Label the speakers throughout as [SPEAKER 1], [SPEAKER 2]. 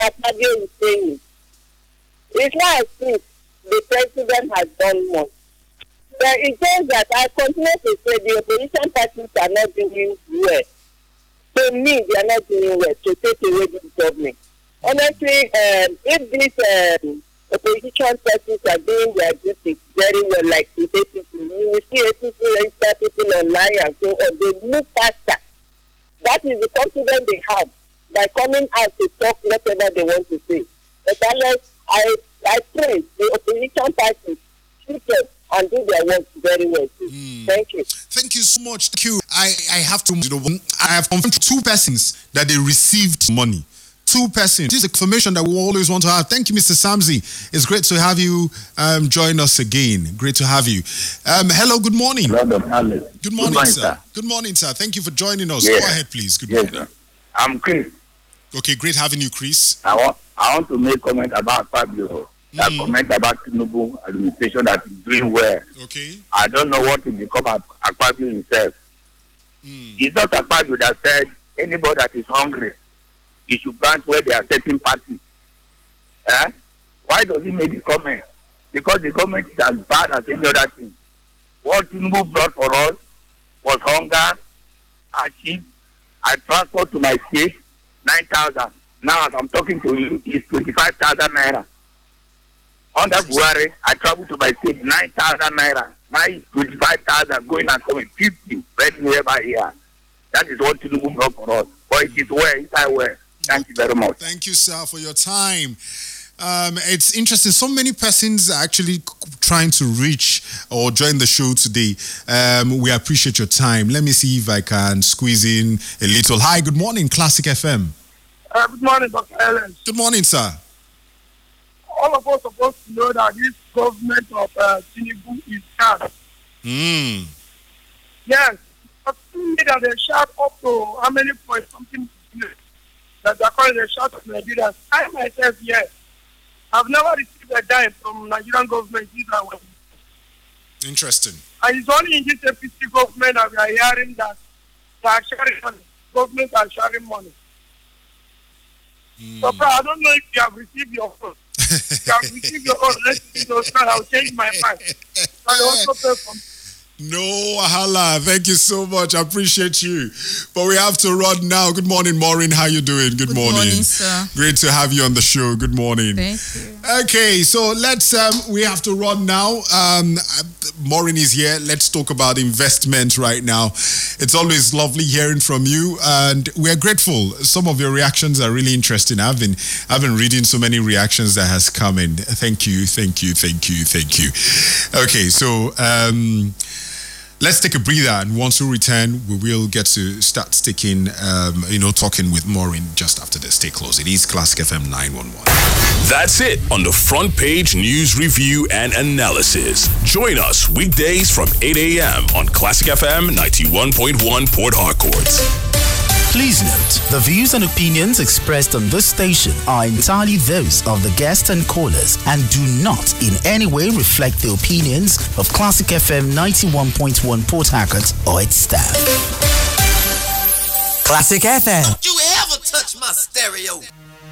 [SPEAKER 1] Akpabio is saying. It's not as if the president has done much. But it says that I continue to say the opposition parties are not doing well. To me, they are not doing well to take away this government. Honestly, if these opposition parties are doing their duty very well, like the APC, you will see APC register people online and so on. They move faster. That is the confidence they have by coming out to talk whatever they want to say. But unless I pray the opposition parties should and do their work very well. Thank you.
[SPEAKER 2] Thank you so much. Thank you. I have to, I have confirmed 2 persons that they received money. 2 persons. This is a confirmation that we always want to have. Thank you, Mr. Samzi. It's great to have you join us again. Great to have you. Hello, good morning. Good morning, sir. Good morning, sir. Thank you for joining us.
[SPEAKER 3] Yes.
[SPEAKER 2] Go ahead, please. Good morning.
[SPEAKER 3] Sir. I'm Chris.
[SPEAKER 2] Okay, great having you, Chris.
[SPEAKER 3] I want to make comment about Fabio. A comment about Tinubu administration that is doing well.
[SPEAKER 2] Okay.
[SPEAKER 3] I don't know what to become of Akpabio himself. It's not Akpabio that said anybody that is hungry, he should plant where they are setting parties. Why does he make the comment? Because the comment is as bad as any other thing. What Tinubu brought for us was hunger, hardship, and transport to my state, 9,000. Now, as I'm talking to you, it's 25,000 naira. Under Buhari, I travel to my state, 9,000 naira. Now it's 25,000 going and coming, 50 right nearby here. That is what Tinubu brought for us. But it is well, inside well. Thank you very much.
[SPEAKER 2] Thank you, sir, for your time. It's interesting. So many persons are actually trying to reach or join the show today. We appreciate your time. Let me see if I can squeeze in a little. Hi, good morning, Classic FM.
[SPEAKER 4] Good morning, Dr. Ellen.
[SPEAKER 2] Good morning, sir.
[SPEAKER 4] All of us are supposed to know that this government of Tinubu is cast. Yes. I've seen that they shot up to how many point something that they're calling the shot of Nigerians. I myself, yes. I've never received a dime from Nigerian government either way.
[SPEAKER 2] Interesting.
[SPEAKER 4] And it's only in this APC government that we are hearing that they are sharing money. Governments are sharing money. So, I don't know if you have received your phone. If you have received your own, let's see those cards. I'll change my mind. I also pay from.
[SPEAKER 2] No, wahala. Thank you so much. I appreciate you. But we have to run now. Good morning, Maureen. How you doing? Good morning,
[SPEAKER 5] sir.
[SPEAKER 2] Great to have you on the show. Good morning.
[SPEAKER 5] Thank you.
[SPEAKER 2] Okay, so let's, we have to run now. Maureen is here. Let's talk about investment right now. It's always lovely hearing from you, and we're grateful. Some of your reactions are really interesting. I've been reading so many reactions that has come in. Thank you. Okay, so let's take a breather, and once we return, we will get to start talking with Maureen just after this. Stay close. It is Classic FM 911.
[SPEAKER 6] That's it on the front page news review and analysis. Join us weekdays from 8 a.m. on Classic FM 91.1 Port Harcourt.
[SPEAKER 7] Please note, the views and opinions expressed on this station are entirely those of the guests and callers and do not in any way reflect the opinions of Classic FM 91.1 Port Harcourt or its staff. Classic FM.
[SPEAKER 8] Don't you ever touch my stereo.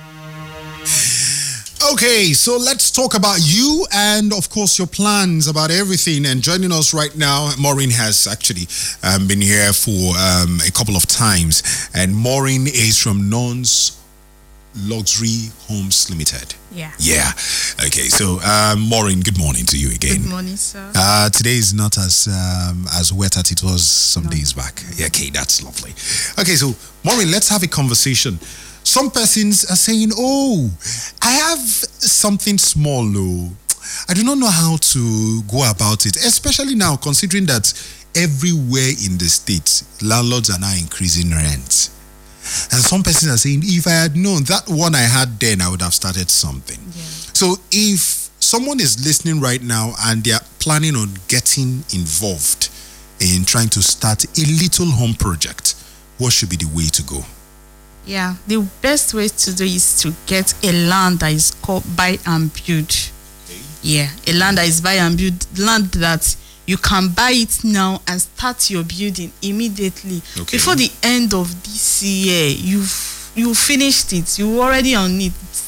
[SPEAKER 2] Okay, so let's talk about you and, of course, your plans about everything. And joining us right now, Maureen has actually been here for a couple of times. And Maureen is from Non's Luxury Homes Limited.
[SPEAKER 5] Yeah.
[SPEAKER 2] Okay, so Maureen, good morning to you again.
[SPEAKER 5] Good morning, sir.
[SPEAKER 2] Today is not as wet as it was some days back. Yeah, okay, that's lovely. Okay, so Maureen, let's have a conversation. Some persons are saying, I have something small, I do not know how to go about it, especially now considering that everywhere in the state, landlords are now increasing rent. And some persons are saying, if I had known that one I had then, I would have started something. Yeah. So if someone is listening right now and they are planning on getting involved in trying to start a little home project, what should be the way to go?
[SPEAKER 5] Yeah, the best way to do is to get a land that is called buy and build. Okay. Yeah, a land that is buy and build, land that you can buy it now and start your building immediately. Okay. Before the end of this year, you finished it, you already on it.